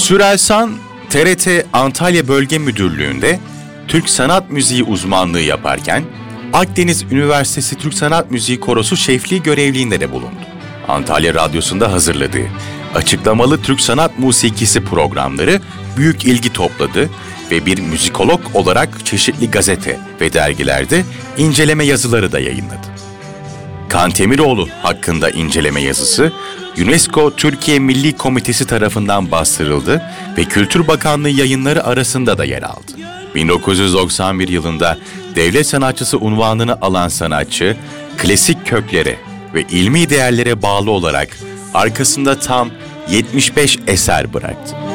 Sürelsan, TRT Antalya Bölge Müdürlüğü'nde Türk Sanat Müziği uzmanlığı yaparken, Akdeniz Üniversitesi Türk Sanat Müziği Korosu şefliği görevliğinde de bulundu. Antalya Radyosu'nda hazırladığı açıklamalı Türk Sanat Musikisi programları büyük ilgi topladı ve bir müzikolog olarak çeşitli gazete ve dergilerde inceleme yazıları da yayınladı. Kantemiroğlu hakkında inceleme yazısı, UNESCO Türkiye Milli Komitesi tarafından bastırıldı ve Kültür Bakanlığı yayınları arasında da yer aldı. 1991 yılında devlet sanatçısı unvanını alan sanatçı, klasik köklere ve ilmi değerlere bağlı olarak arkasında tam 75 eser bıraktı.